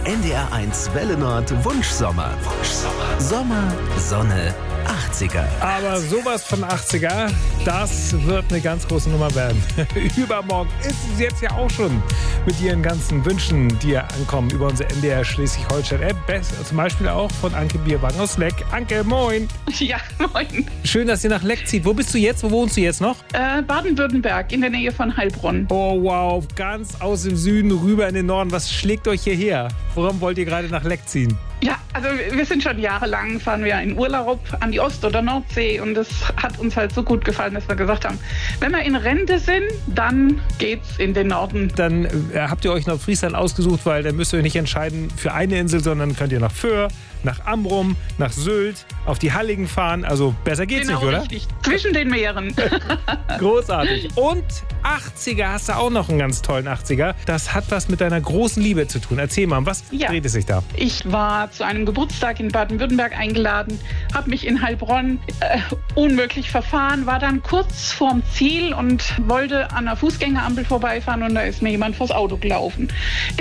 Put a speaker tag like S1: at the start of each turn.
S1: NDR1 Welle Nord Wunschsommer. Sommer, Sonne, 80er.
S2: Aber sowas von 80er, das wird eine ganz große Nummer werden. Übermorgen ist es jetzt ja auch schon mit ihren ganzen Wünschen, die ja ankommen über unsere NDR Schleswig-Holstein-App. Zum Beispiel auch von Anke Bierwagen aus Leck. Anke, moin.
S3: Ja, moin.
S2: Schön, dass ihr nach Leck zieht. Wo bist du jetzt? Wo wohnst du jetzt noch?
S3: Baden-Württemberg, in der Nähe von Heilbronn.
S2: Oh wow, ganz aus dem Süden rüber in den Norden. Was schlägt euch hierher? Warum wollt ihr gerade nach Leck ziehen?
S3: Ja, also wir sind schon jahrelang, fahren wir in Urlaub an die Ost- oder Nordsee und das hat uns halt so gut gefallen, dass wir gesagt haben, wenn wir in Rente sind, dann geht's in den Norden.
S2: Dann habt ihr euch Nordfriesland ausgesucht, weil dann müsst ihr euch nicht entscheiden für eine Insel, sondern könnt ihr nach Föhr, nach Amrum, nach Sylt, auf die Halligen fahren. Also besser geht's
S3: genau,
S2: nicht, oder?
S3: Richtig. Zwischen den Meeren.
S2: Großartig. Und 80er, hast du auch noch einen ganz tollen 80er. Das hat was mit deiner großen Liebe zu tun. Erzähl mal, was dreht es sich da?
S3: Ich war zu einem Geburtstag in Baden-Württemberg eingeladen, habe mich in Heilbronn unmöglich verfahren, war dann kurz vorm Ziel und wollte an einer Fußgängerampel vorbeifahren und da ist mir jemand vors Auto gelaufen.